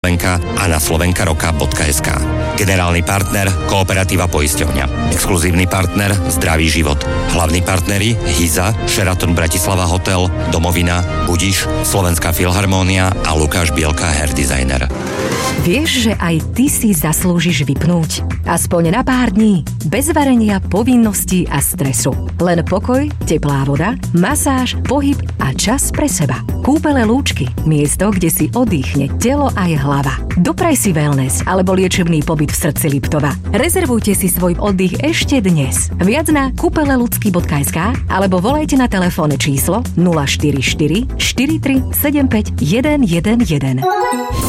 a na slovenkaroka.sk. Generálny partner Kooperatíva poisťovňa. Exkluzívny partner Zdravý život. Hlavní partneri Hiza, Sheraton Bratislava Hotel, Domovina, Budiš, Slovenská filharmónia a Lukáš Bielka Hair Designer. Vieš, že aj ty si zaslúžiš vypnúť? Aspoň na pár dní. Bez varenia, povinností a stresu. Len pokoj, teplá voda, masáž, pohyb a čas pre seba. Kúpele Lúčky. Miesto, kde si oddychne telo aj hlava. Dopraj si wellness alebo liečebný pobyt v srdci Liptova. Rezervujte si svoj oddych ešte dnes. Viac na kúpeleludsky.sk alebo volajte na telefónne číslo 044 43 75 111.